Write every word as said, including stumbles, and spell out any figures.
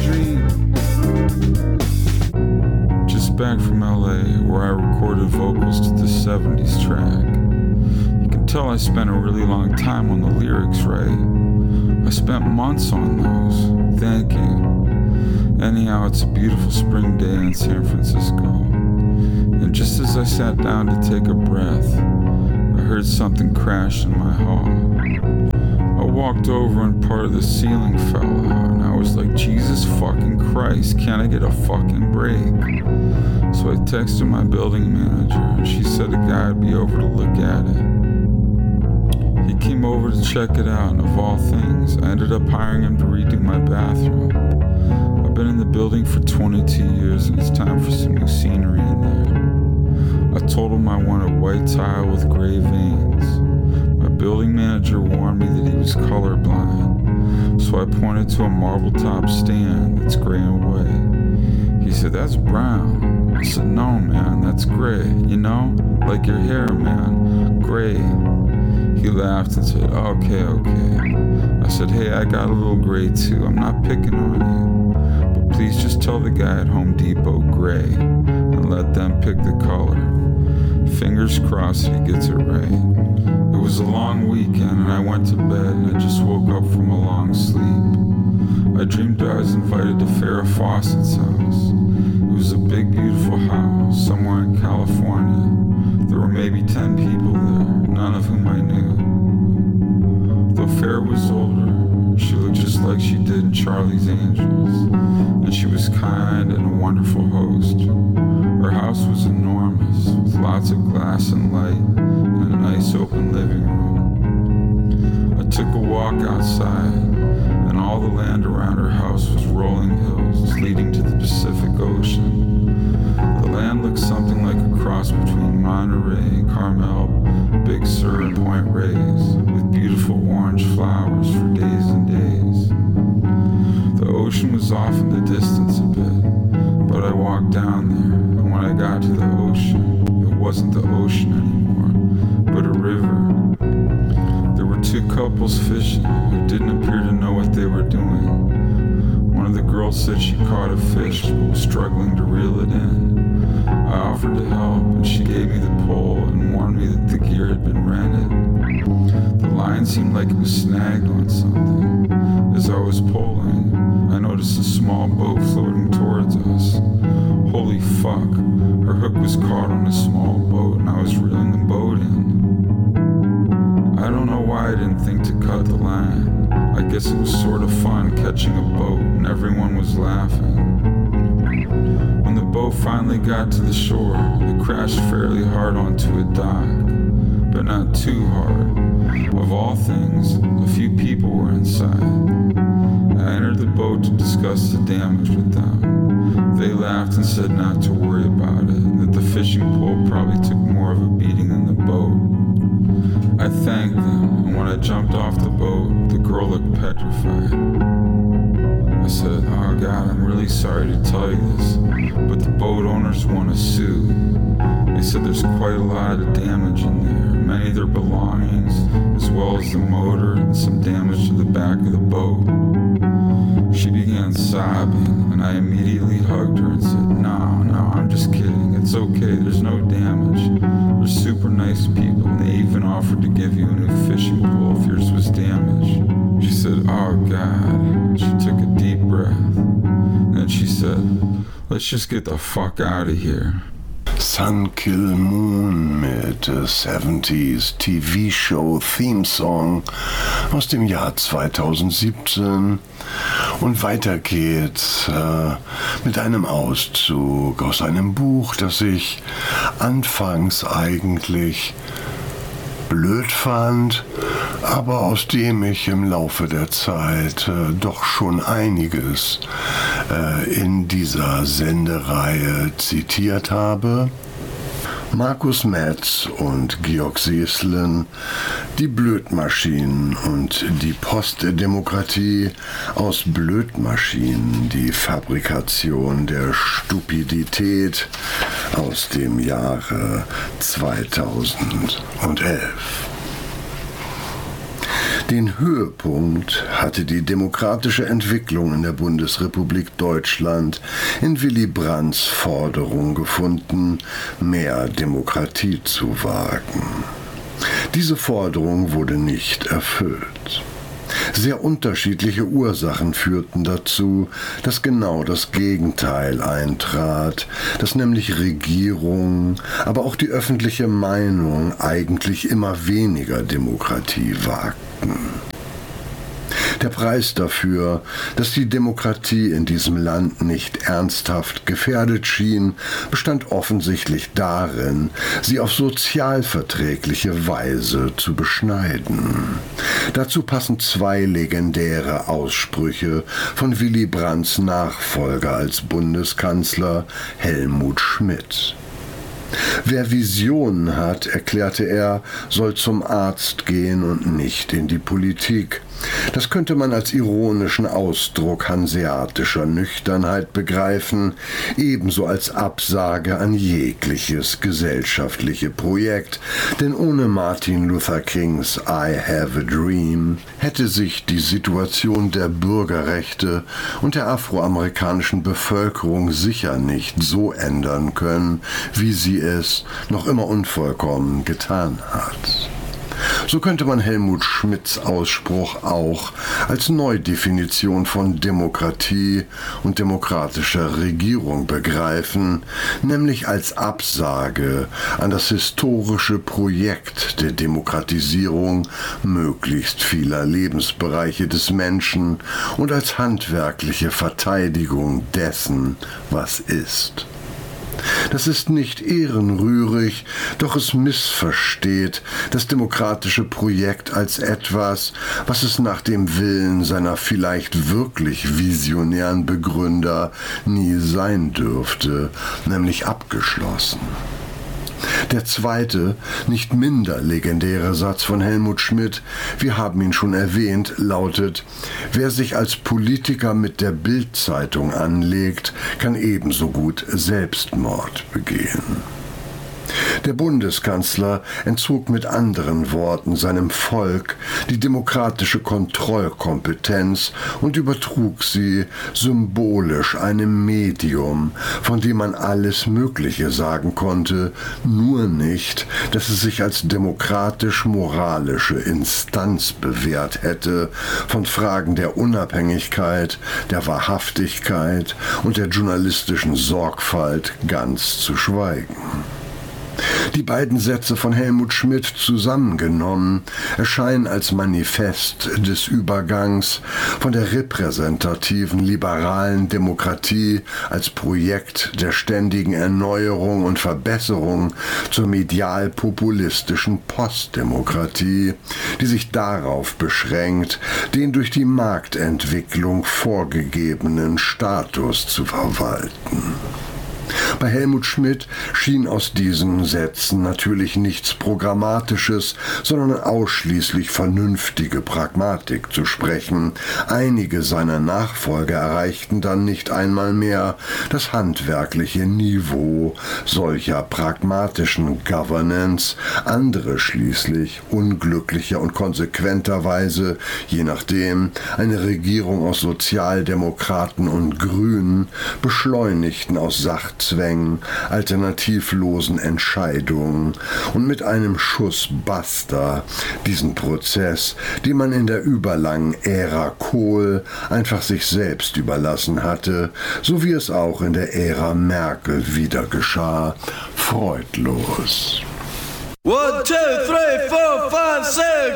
dream. Just back from L A, where I recorded vocals to the seventies track. You can tell I spent a really long time on the lyrics, right? I spent months on those. Thank you. Anyhow, it's a beautiful spring day in San Francisco. And just as I sat down to take a breath, I heard something crash in my hall. I walked over and part of the ceiling fell out, and I was like, Jesus fucking Christ, can't I get a fucking break? So I texted my building manager, and she said a guy would be over to look at it. He came over to check it out, and of all things, I ended up hiring him to redo my bathroom. I've been in the building for twenty-two years, and it's time for some new scenery in there. I told him I wanted white tile with gray veins. My building manager warned me that he was colorblind, so I pointed to a marble top stand that's gray and white. He said, "That's brown." I said, "No, man, that's gray, you know? Like your hair, man, gray." He laughed and said, "Okay, okay." I said, "Hey, I got a little gray too. I'm not picking on you. But please just tell the guy at Home Depot gray and let them pick the color. Fingers crossed that he gets it right." It was a long weekend and I went to bed and I just woke up from a long sleep. I dreamed I was invited to Farrah Fawcett's house. It was a big, beautiful house somewhere in California. There were maybe ten people there, none of whom I knew. Though Farrah was older, she looked just like she did in Charlie's Angels, and she was kind and a wonderful host. Her house was enormous, with lots of glass and light, and a nice open living room. I took a walk outside, and all the land around her house was rolling hills leading to the Pacific Ocean. The land looked something like a cross between Monterey, Carmel, Big Sur, and Point Reyes, with beautiful orange flowers for days and days. The ocean was off in the distance a bit, but I walked down there, and when I got to the ocean, it wasn't the ocean anymore, but a river. There were two couples fishing who didn't appear to know what they were doing. One of the girls said she caught a fish but was struggling to reel it in. I offered to help, and she gave me the pole and warned me that the gear had been rented. The line seemed like it was snagged on something. As I was pulling, I noticed a small boat floating towards us. Holy fuck, her hook was caught on a small boat and I was reeling the boat in. I don't know why I didn't think to cut the line. I guess it was sort of fun catching a boat and everyone was laughing. When the boat finally got to the shore, it crashed fairly hard onto a dock, but not too hard. Of all things, a few people were inside. I entered the boat to discuss the damage with them. They laughed and said not to worry about it, and that the fishing pole probably took more of a beating than the boat. I thanked them, and when I jumped off the boat, the girl looked petrified. I said, "Oh God, I'm really sorry to tell you this, but the boat owners want to sue. They said there's quite a lot of damage in there, many of their belongings, as well as the motor and some damage to the back of the boat." She began sobbing, and I immediately hugged her and said, "No, no, I'm just kidding. It's okay, there's no damage. They're super nice people, and they even offered to give you a new fishing pole if yours was damaged." She said, "Oh God." She took a deep breath. Then she said, "Let's just get the fuck out of here." Sun Kill Moon mit siebziger T V-Show Theme Song aus dem Jahr zweitausendsiebzehn. Und weiter geht's äh, mit einem Auszug aus einem Buch, das ich anfangs eigentlich blöd fand, aber aus dem ich im Laufe der Zeit äh, doch schon einiges äh, in dieser Sendereihe zitiert habe. Markus Metz und Georg Seeslen, die Blödmaschinen und die Post der Demokratie, aus Blödmaschinen, die Fabrikation der Stupidität, aus dem Jahre zweitausendelf. Den Höhepunkt hatte die demokratische Entwicklung in der Bundesrepublik Deutschland in Willy Brandts Forderung gefunden, mehr Demokratie zu wagen. Diese Forderung wurde nicht erfüllt. Sehr unterschiedliche Ursachen führten dazu, dass genau das Gegenteil eintrat, dass nämlich Regierung, aber auch die öffentliche Meinung eigentlich immer weniger Demokratie wagten. Der Preis dafür, dass die Demokratie in diesem Land nicht ernsthaft gefährdet schien, bestand offensichtlich darin, sie auf sozialverträgliche Weise zu beschneiden. Dazu passen zwei legendäre Aussprüche von Willy Brandts Nachfolger als Bundeskanzler, Helmut Schmidt. Wer Visionen hat, erklärte er, soll zum Arzt gehen und nicht in die Politik. Das könnte man als ironischen Ausdruck hanseatischer Nüchternheit begreifen, ebenso als Absage an jegliches gesellschaftliche Projekt, denn ohne Martin Luther Kings I Have a Dream hätte sich die Situation der Bürgerrechte und der afroamerikanischen Bevölkerung sicher nicht so ändern können, wie sie es, noch immer unvollkommen, getan hat. So könnte man Helmut Schmidts Ausspruch auch als Neudefinition von Demokratie und demokratischer Regierung begreifen, nämlich als Absage an das historische Projekt der Demokratisierung möglichst vieler Lebensbereiche des Menschen und als handwerkliche Verteidigung dessen, was ist. Das ist nicht ehrenrührig, doch es missversteht das demokratische Projekt als etwas, was es nach dem Willen seiner vielleicht wirklich visionären Begründer nie sein dürfte, nämlich abgeschlossen. Der zweite, nicht minder legendäre Satz von Helmut Schmidt, wir haben ihn schon erwähnt, lautet: Wer sich als Politiker mit der Bild-Zeitung anlegt, kann ebenso gut Selbstmord begehen. Der Bundeskanzler entzog mit anderen Worten seinem Volk die demokratische Kontrollkompetenz und übertrug sie symbolisch einem Medium, von dem man alles Mögliche sagen konnte, nur nicht, dass es sich als demokratisch-moralische Instanz bewährt hätte, von Fragen der Unabhängigkeit, der Wahrhaftigkeit und der journalistischen Sorgfalt ganz zu schweigen. Die beiden Sätze von Helmut Schmidt zusammengenommen erscheinen als Manifest des Übergangs von der repräsentativen liberalen Demokratie als Projekt der ständigen Erneuerung und Verbesserung zur medial-populistischen Postdemokratie, die sich darauf beschränkt, den durch die Marktentwicklung vorgegebenen Status zu verwalten. Bei Helmut Schmidt schien aus diesen Sätzen natürlich nichts Programmatisches, sondern ausschließlich vernünftige Pragmatik zu sprechen. Einige seiner Nachfolger erreichten dann nicht einmal mehr das handwerkliche Niveau solcher pragmatischen Governance, andere schließlich unglücklicher und konsequenterweise, je nachdem, eine Regierung aus Sozialdemokraten und Grünen, beschleunigten aus Sachzwängen, alternativlosen Entscheidungen und mit einem Schuss Basta diesen Prozess, den man in der überlangen Ära Kohl einfach sich selbst überlassen hatte, so wie es auch in der Ära Merkel wieder geschah, freudlos. One, two, three, four, five, six.